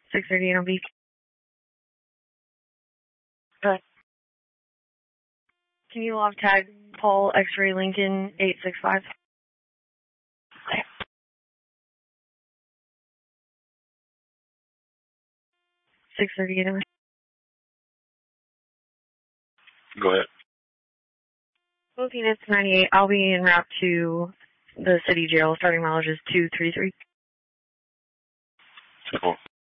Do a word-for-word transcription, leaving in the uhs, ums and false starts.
six thirty in Beach. Okay. Can you log tag Paul X-Ray Lincoln eight six five? Okay. six thirty in Go ahead. Both units ninety-eight. I'll be en route to the city jail. Starting mileage is two three three. Cool.